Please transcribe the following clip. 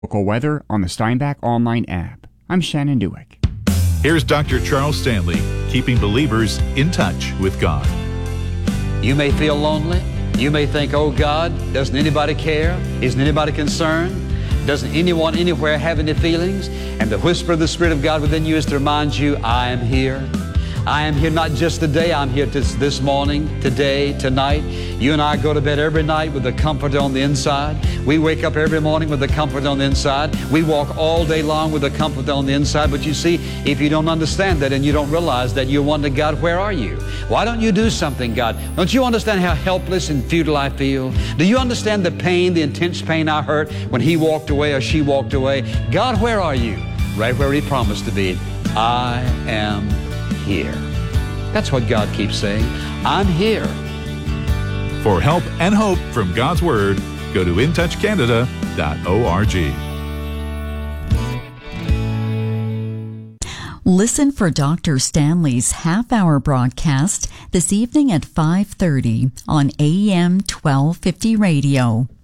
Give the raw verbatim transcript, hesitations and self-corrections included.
Local weather on the Steinbach Online app. I'm Shannon Dewick. Here's Doctor Charles Stanley, keeping believers in touch with God. You may feel lonely. You may think, oh God, doesn't anybody care? Isn't anybody concerned? Doesn't anyone anywhere have any feelings? And the whisper of the Spirit of God within you is to remind you, I am here. I am here not just today, I'm here this, this morning, today, tonight. You and I go to bed every night with the comfort on the inside. We wake up every morning with the comfort on the inside. We walk all day long with the comfort on the inside. But you see, if you don't understand that and you don't realize that, you're wondering, God, where are you? Why don't you do something, God? Don't you understand how helpless and futile I feel? Do you understand the pain, the intense pain I hurt when he walked away or she walked away? God, where are you? Right where he promised to be. I am here. That's what God keeps saying. I'm here. For help and hope from God's Word, go to in touch canada dot org. Listen for Doctor Stanley's half-hour broadcast this evening at five thirty on A M twelve fifty radio.